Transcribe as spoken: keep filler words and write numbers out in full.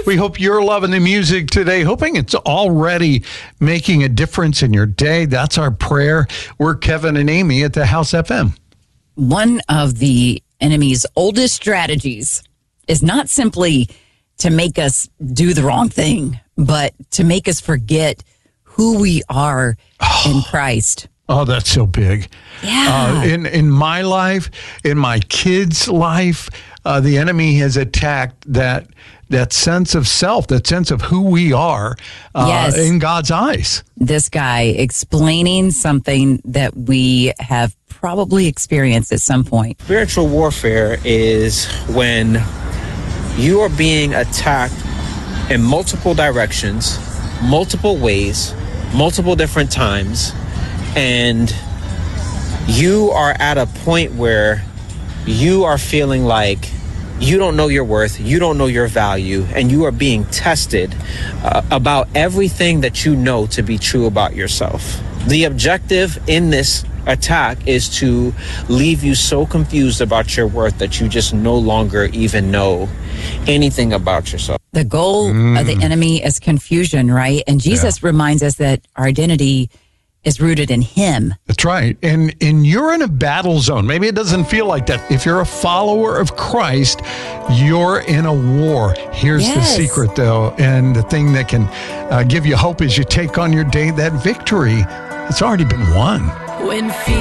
We hope you're loving the music today, hoping it's already making a difference in your day. That's our prayer. We're Kevin and Amy at the House F M. One of the enemy's oldest strategies is not simply to make us do the wrong thing, but to make us forget who we are oh. in Christ. Oh, that's so big. Yeah. Uh, in, in my life, in my kids' life, uh, the enemy has attacked that that sense of self, that sense of who we are uh, yes. in God's eyes. This guy explaining something that we have probably experienced at some point. Spiritual warfare is when you are being attacked in multiple directions, multiple ways, multiple different times, and you are at a point where you are feeling like you don't know your worth, you don't know your value, and you are being tested uh, about everything that you know to be true about yourself. The objective in this attack is to leave you so confused about your worth that you just no longer even know anything about yourself. The goal mm. of the enemy is confusion, right? And Jesus yeah. reminds us that our identity is rooted in him. That's right. And and you're in a battle zone. Maybe it doesn't feel like that. If you're a follower of Christ, you're in a war. Here's yes. the secret, though, and the thing that can uh, give you hope as you take on your day, that victory, it's already been won. When